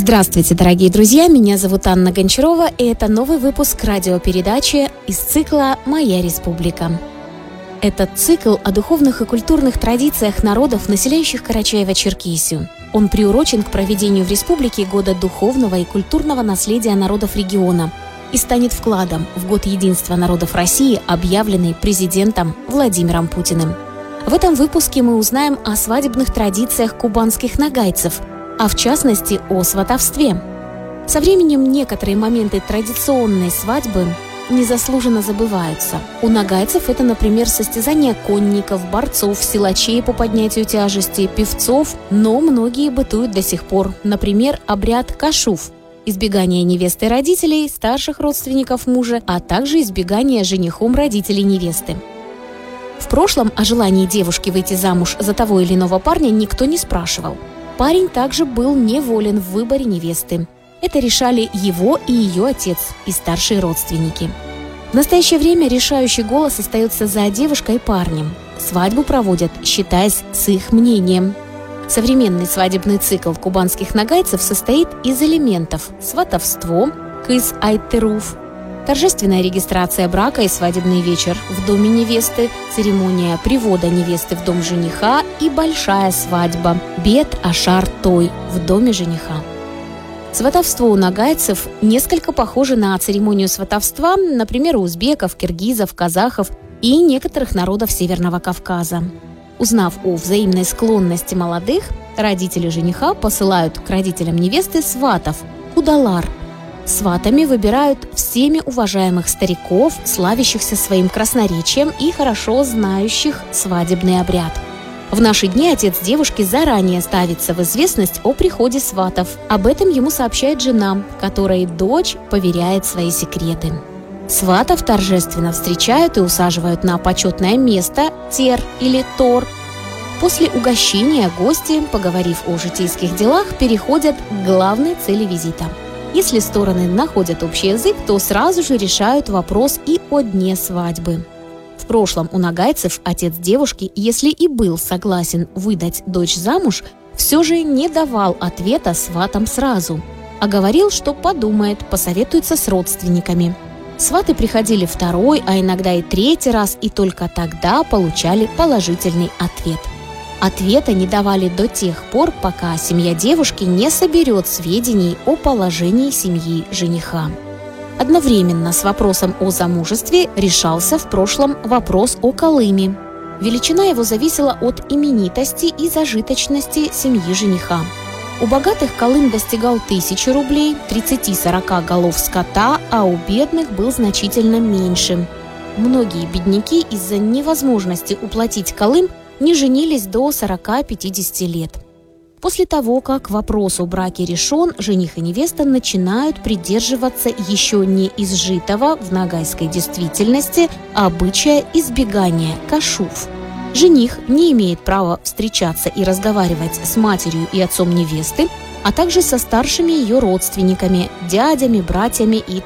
Здравствуйте, дорогие друзья! Меня зовут Анна Гончарова, и это новый выпуск радиопередачи из цикла «Моя республика». Этот цикл о духовных и культурных традициях народов, населяющих Карачаево-Черкесию. Он приурочен к проведению в республике Года духовного и культурного наследия народов региона и станет вкладом в Год единства народов России, объявленный президентом Владимиром Путиным. В этом выпуске мы узнаем о свадебных традициях кубанских нагайцев, а в частности о сватовстве. Со временем некоторые моменты традиционной свадьбы незаслуженно забываются. У нагайцев это, например, состязания конников, борцов, силачей по поднятию тяжести, певцов, но многие бытуют до сих пор. Например, обряд кашуф – избегание невесты родителей, старших родственников мужа, а также избегание женихом родителей невесты. В прошлом о желании девушки выйти замуж за того или иного парня никто не спрашивал. Парень также был неволен в выборе невесты. Это решали его и ее отец и старшие родственники. В настоящее время решающий голос остается за девушкой и парнем. Свадьбу проводят, считаясь с их мнением. Современный свадебный цикл кубанских нагайцев состоит из элементов: сватовство, кыс айтыруф, торжественная регистрация брака и свадебный вечер в доме невесты, церемония привода невесты в дом жениха и большая свадьба бет ашар той в доме жениха. Сватовство у нагайцев несколько похоже на церемонию сватовства, например, у узбеков, киргизов, казахов и некоторых народов Северного Кавказа. Узнав о взаимной склонности молодых, родители жениха посылают к родителям невесты сватов – удалар. Сватами выбирают всеми уважаемых стариков, славящихся своим красноречием и хорошо знающих свадебный обряд. В наши дни отец девушки заранее ставится в известность о приходе сватов. Об этом ему сообщает жена, которой дочь поверяет свои секреты. Сватов торжественно встречают и усаживают на почетное место – тер или тор. После угощения гости, поговорив о житейских делах, переходят к главной цели визита. Если стороны находят общий язык, то сразу же решают вопрос и о дне свадьбы. В прошлом у нагайцев отец девушки, если и был согласен выдать дочь замуж, все же не давал ответа сватам сразу, а говорил, что подумает, посоветуется с родственниками. Сваты приходили второй, а иногда и третий раз, и только тогда получали положительный ответ. Ответа не давали до тех пор, пока семья девушки не соберет сведений о положении семьи жениха. Одновременно с вопросом о замужестве решался в прошлом вопрос о калыме. Величина его зависела от именитости и зажиточности семьи жениха. У богатых калым достигал 1000 рублей, 30-40 голов скота, а у бедных был значительно меньше. Многие бедняки из-за невозможности уплатить калым не женились до 40-50 лет. После того, как вопрос о браке решен, жених и невеста начинают придерживаться еще не изжитого в нагайской действительности обычая избегания кашуф. Жених не имеет права встречаться и разговаривать с матерью и отцом невесты, а также со старшими ее родственниками, дядями, братьями и